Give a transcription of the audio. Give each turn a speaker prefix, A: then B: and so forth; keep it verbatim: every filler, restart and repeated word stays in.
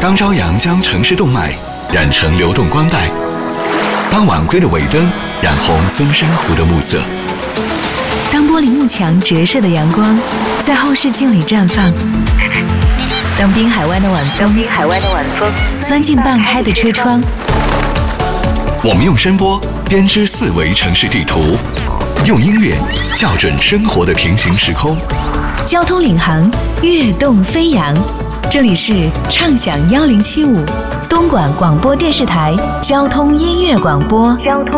A: 当朝阳将城市动脉染成流动光带，当晚归的尾灯染红松山湖的暮色，
B: 当玻璃幕墙折射的阳光在后视镜里绽放，当滨海湾的晚风滨海湾的晚风钻进半开的车窗，
A: 我们用声波编织四维城市地图，用音乐校准生活的平行时空。
B: 交通领航，跃动飞扬。这里是畅享幺零七五东莞广播电视台交通音乐广播。交通